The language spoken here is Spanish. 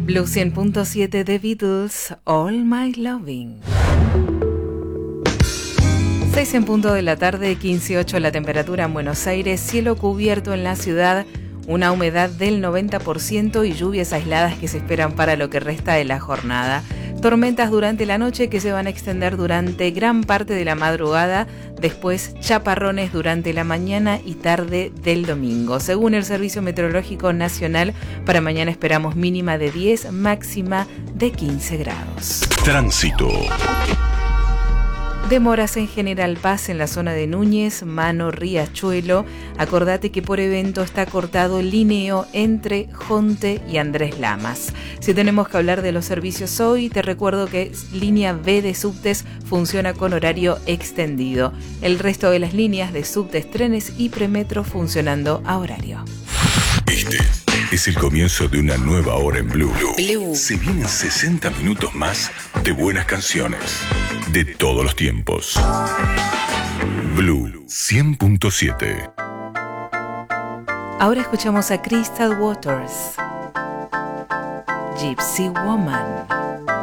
Blue 100.7 The Beatles, All My Loving. 6 en punto de la tarde, 15:08 la temperatura en Buenos Aires, cielo cubierto en la ciudad, una humedad del 90% y lluvias aisladas que se esperan para lo que resta de la jornada. Tormentas durante la noche que se van a extender durante gran parte de la madrugada, después chaparrones durante la mañana y tarde del domingo. Según el Servicio Meteorológico Nacional, para mañana esperamos mínima de 10, máxima de 15 grados. Tránsito. Demoras en General Paz en la zona de Núñez, Mano, Riachuelo. Acordate que por evento está cortado el lineo entre Jonte y Andrés Lamas. Si tenemos que hablar de los servicios hoy, te recuerdo que línea B de subtes funciona con horario extendido. El resto de las líneas de subtes, trenes y premetro funcionando a horario. Este es el comienzo de una nueva hora en Blue. Se vienen 60 minutos más de buenas canciones de todos los tiempos. Blue 100.7. Ahora escuchamos a Crystal Waters, Gypsy Woman.